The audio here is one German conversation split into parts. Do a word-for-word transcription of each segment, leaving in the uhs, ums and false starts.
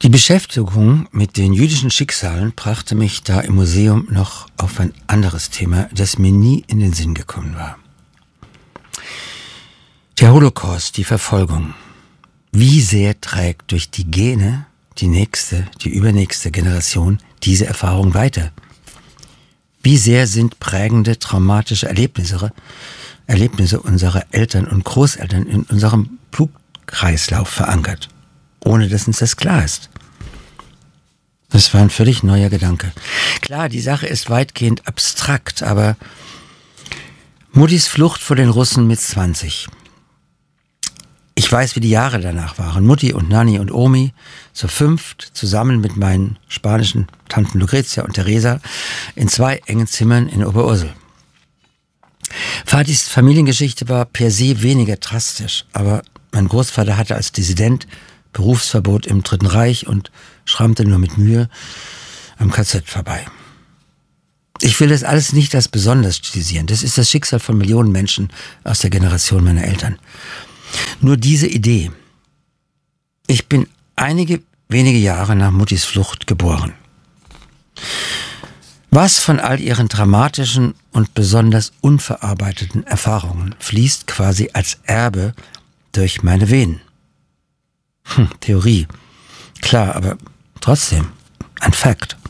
Die Beschäftigung mit den jüdischen Schicksalen brachte mich da im Museum noch auf ein anderes Thema, das mir nie in den Sinn gekommen war. Der Holocaust, die Verfolgung. Wie sehr trägt durch die Gene die nächste, die übernächste Generation diese Erfahrung weiter? Wie sehr sind prägende, traumatische Erlebnisse, Erlebnisse unserer Eltern und Großeltern in unserem Blutkreislauf verankert, ohne dass uns das klar ist? Das war ein völlig neuer Gedanke. Klar, die Sache ist weitgehend abstrakt, aber Muttis Flucht vor den Russen mit zwanzig. Ich weiß, wie die Jahre danach waren. Mutti und Nanni und Omi, zu fünft, zusammen mit meinen spanischen Tanten Lucretia und Teresa, in zwei engen Zimmern in Oberursel. Vatis Familiengeschichte war per se weniger drastisch, aber mein Großvater hatte als Dissident Berufsverbot im Dritten Reich und schrammte nur mit Mühe am K Z vorbei. Ich will das alles nicht als besonders stilisieren. Das ist das Schicksal von Millionen Menschen aus der Generation meiner Eltern. Nur diese Idee. Ich bin einige wenige Jahre nach Muttis Flucht geboren. Was von all ihren dramatischen und besonders unverarbeiteten Erfahrungen fließt quasi als Erbe durch meine Venen? Hm, Theorie. Klar, aber trotzdem ein Fakt.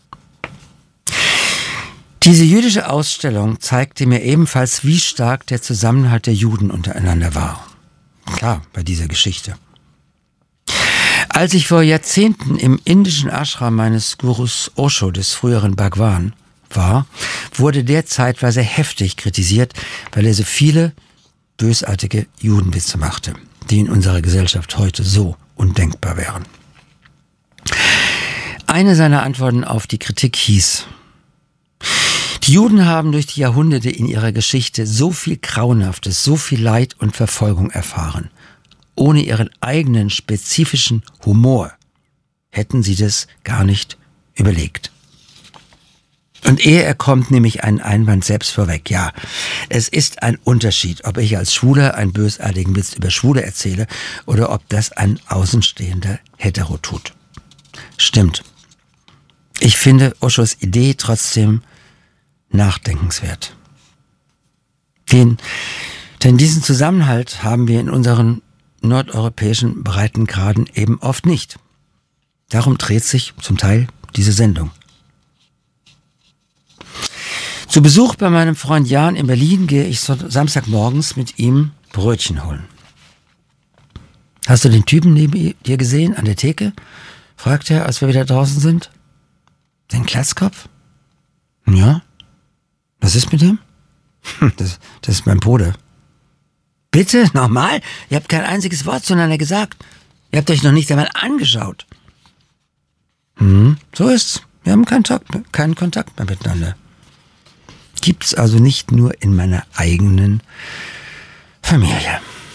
Diese jüdische Ausstellung zeigte mir ebenfalls, wie stark der Zusammenhalt der Juden untereinander war. Klar, bei dieser Geschichte. Als ich vor Jahrzehnten im indischen Ashram meines Gurus Osho, des früheren Bhagwan, war, wurde der zeitweise heftig kritisiert, weil er so viele bösartige Judenwitze machte, die in unserer Gesellschaft heute so undenkbar wären. Eine seiner Antworten auf die Kritik hieß: Die Juden haben durch die Jahrhunderte in ihrer Geschichte so viel Grauenhaftes, so viel Leid und Verfolgung erfahren. Ohne ihren eigenen spezifischen Humor hätten sie das gar nicht überlegt. Und ehe er kommt, nehme ich einen Einwand selbst vorweg. Ja, es ist ein Unterschied, ob ich als Schwuler einen bösartigen Witz über Schwule erzähle oder ob das ein außenstehender Hetero tut. Stimmt. Ich finde Oshos Idee trotzdem nachdenkenswert. Den, denn diesen Zusammenhalt haben wir in unseren nordeuropäischen Breitengraden eben oft nicht. Darum dreht sich zum Teil diese Sendung. Zu Besuch bei meinem Freund Jan in Berlin gehe ich so Samstagmorgens mit ihm Brötchen holen. Hast du den Typen neben dir gesehen an der Theke? Fragt er, als wir wieder draußen sind. Den Glatzkopf? Ja. Was ist mit dem? Das, das ist mein Bruder. Bitte? Nochmal? Ihr habt kein einziges Wort zueinander gesagt. Ihr habt euch noch nicht einmal angeschaut. Hm, so ist's. Wir haben keinen, Talk, keinen Kontakt mehr miteinander. Gibt's also nicht nur in meiner eigenen Familie.